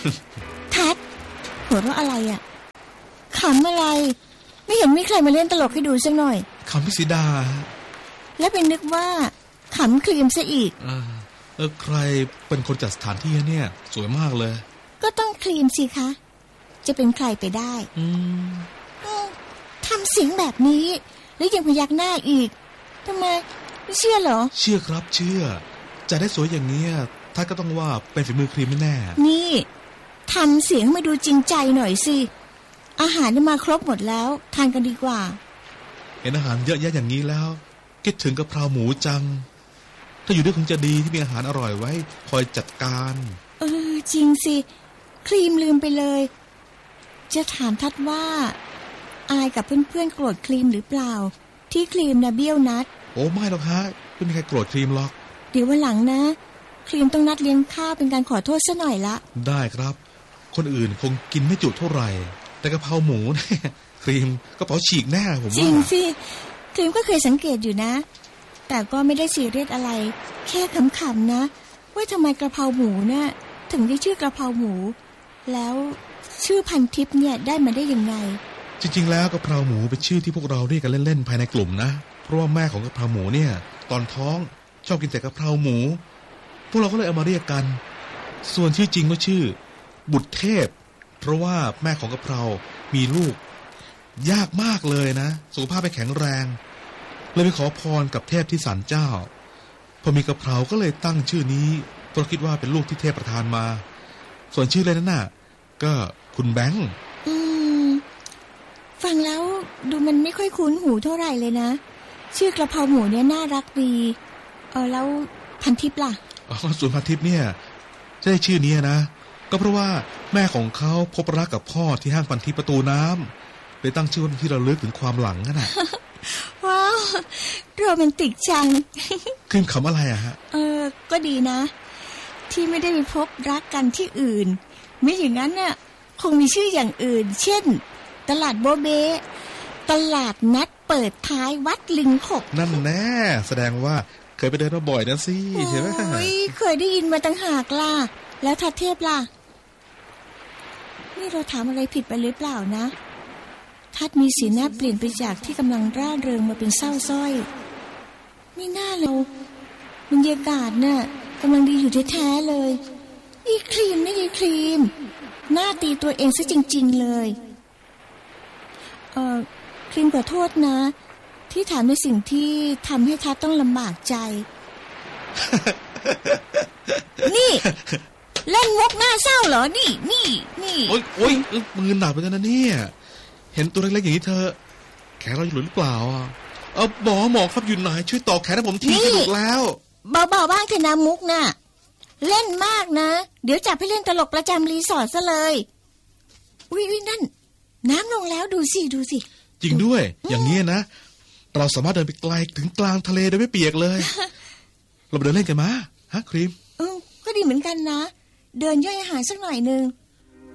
ทัดหัวเราะอะไรอ่ะขำอะไรไม่เห็นมีใครมาเล่นตลกให้ดูสักหน่อยขำพี่สีดาแล้วเป็นนึกว่าขำครีมซะอีกใครเป็นคนจัดสถานที่เนี่ยสวยมากเลยก็ต้องครีมสิคะจะเป็นใครไปได้ทำเสียงแบบนี้แล้วยังพยักหน้าอีกทำไมไม่เชื่อเหรอเชื่อครับเชื่อจะได้สวยอย่างนี้ท่านก็ต้องว่าเป็นฝีมือครีมแน่นี่ทำเสียงให้มาดูจริงใจหน่อยสิอาหารได้มาครบหมดแล้วทานกันดีกว่าเห็นอาหารเยอะแยะอย่างนี้แล้วคิดถึงกะเพราหมูจังถ้าอยู่ด้วยคงจะดีที่มีอาหารอร่อยไว้คอยจัดการจริงสิครีมลืมไปเลยจะถามทัดว่าอายกับเพื่อนๆโกรธครีมหรือเปล่าที่ครีมนะเบี้ยวนัดโอ้ไม่หรอกฮะไม่มีใครโกรธครีมหรอกเดี๋ยววันหลังนะครีมต้องนัดเลี้ยงข้าวเป็นการขอโทษซะหน่อยละได้ครับคนอื่นคงกินไม่จุเท่าไหร่แต่กะเพราหมูเนี่ยครีมกระเป๋าฉีกแน่ผมว่าจริงสิครีมก็เคยสังเกตอยู่นะแต่ก็ไม่ได้ซีเรียสอะไรแค่ขำๆนะว่าทำไมกระเพราหมูเนี่ยถึงได้ชื่อกระเพราหมูแล้วชื่อพันทิพย์เนี่ยได้มาได้ยังไงจริงๆแล้วกะเพราหมูเป็นชื่อที่พวกเราเรียกกันเล่นๆภายในกลุ่มนะเพราะว่าแม่ของกะเพราหมูเนี่ยตอนท้องชอบกินแต่กะเพราหมูพวกเราก็เลยเอามาเรียกกันส่วนชื่อจริงก็ชื่อบุตรเทพเพราะว่าแม่ของกะเพรามีลูกยากมากเลยนะสุขภาพไม่แข็งแรงเลยไปขอพรกับเทพที่ศาลเจ้าพอมีกะเพราก็เลยตั้งชื่อนี้เพราะคิดว่าเป็นลูกที่เทพประทานมาส่วนชื่อเลยนั่นน่ะก็คุณแบงค์ฟังแล้วดูมันไม่ค่อยคุ้นหูเท่าไหร่เลยนะชื่อกระเพราหมูเนี่ยน่ารักดีแล้วพันทิพย์ล่ะส่วนพันทิพย์เนี่ยจะได้ชื่อนี้นะก็เพราะว่าแม่ของเขาพบรักกับพ่อที่ห้างพันทิพย์ประตูน้ำเลยตั้งชื่อที่ระลึกถึงความหลังนั่นแหละว้าวโรแมนติกจังครีมขำอะไรอะฮะก็ดีนะที่ไม่ได้ไปพบรักกันที่อื่นไม่อย่างนั้นน่ะคงมีชื่ออย่างอื่นเช่นตลาดโบเบตลาดนัดเปิดท้ายวัดลิงขบนั่นแน่แสดงว่าเคยไปเดินมาบ่อยนะสิใช่ไหมเคยได้ยินมาตั้งหากล่ะแล้วทัดเทพล่ะนี่เราถามอะไรผิดไปหรือเปล่านะทัดมีสีหน้าเปลี่ยนไปจากที่กำลังร่าเริงมาเป็นเศร้าส้อยไม่น่าเราบรรยากาศน่ะกำลังดีอยู่แท้ๆเลยอีครีมนี่อีครีมหน้าตีตัวเองซะจริงๆเลยครีมขอโทษนะที่ถามในสิ่งที่ทำให้ทัดต้องลำบากใจ นี่เล่นมุกหน้าเศร้าเหรอนี่โอ๊ยมือหนักไปกันนะเนี่ยเห็นตัวเล็กๆอย่างนี้เธอแขนเราอยู่หรือเปล่าหมอครับอยู่ไหนช่วยต่อแขนให้ผมทีสนุกแล้วเบาๆบ้างเถอะนะมุกน่ะเล่นมากนะเดี๋ยวจับให้เล่นตลกประจำรีสอร์ทซะเลยอุ๊ยนั่นน้ำลงแล้วดูสิจริงด้วยอย่างนี้นะเราสามารถเดินไปไกลถึงกลางทะเลโดยไม่เปียกเลยเราไปเดินเล่นกันมาฮะครีมก็ดีเหมือนกันนะเดินย่อยอาหารสักหน่อยนึง